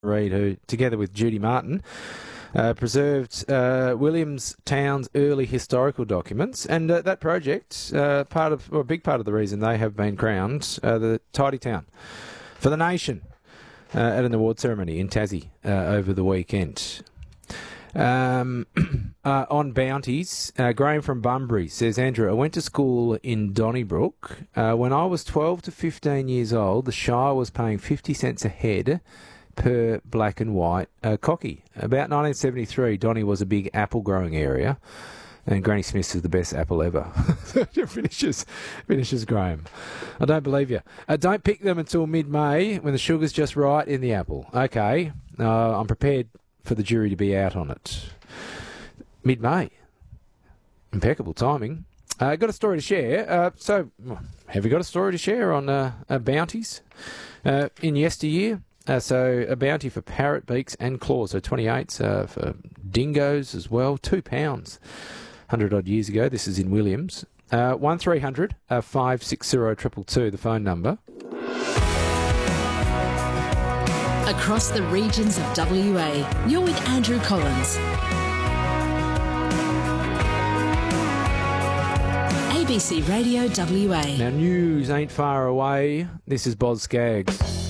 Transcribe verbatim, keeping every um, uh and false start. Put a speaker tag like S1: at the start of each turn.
S1: Reid, who, together with Judy Martin, uh, preserved uh, Williamstown's early historical documents. And uh, that project, uh, part of, or a big part of the reason they have been crowned, uh, the Tidy Town for the nation uh, at an award ceremony in Tassie uh, over the weekend. Um, uh, on bounties, uh, Graham from Bunbury says, Andrew, I went to school in Donnybrook. Uh, when I was twelve to fifteen years old, the Shire was paying fifty cents a head per black and white uh, cocky. About nineteen seventy-three, Donny was a big apple growing area, and Granny Smith's is the best apple ever. finishes, finishes Graham. I don't believe you. Uh, don't pick them until mid-May when the sugar's just right in the apple. Okay, uh, I'm prepared for the jury to be out on it. Mid-May. Impeccable timing. Uh, got a story to share. Uh, so, have you got a story to share on uh, uh, bounties? Uh, in yesteryear, uh, so a bounty for parrot beaks and claws, so twenty-eights uh, for dingoes as well, two pounds. one hundred odd years ago. This is in Williams. Uh, one three hundred five six zero two two two, the phone number.
S2: Across the regions of W A, you're with Andrew Collins. A B C Radio W A.
S1: Now, news ain't far away. This is Boz Skaggs.